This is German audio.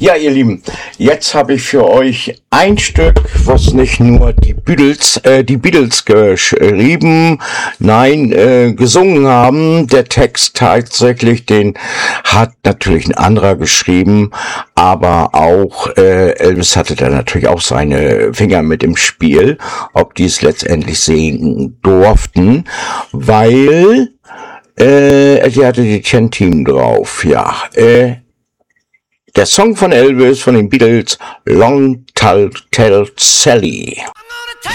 Ja, ihr Lieben, jetzt habe ich für euch ein Stück, was nicht nur die Beatles geschrieben, nein, gesungen haben. Der Text tatsächlich, den hat natürlich ein anderer geschrieben, aber auch Elvis hatte da natürlich auch seine Finger mit im Spiel, ob die es letztendlich singen durften, weil sie hatte die Ten-Team drauf, ja. Der Song von Elvis, von den Beatles, Long Tall Sally.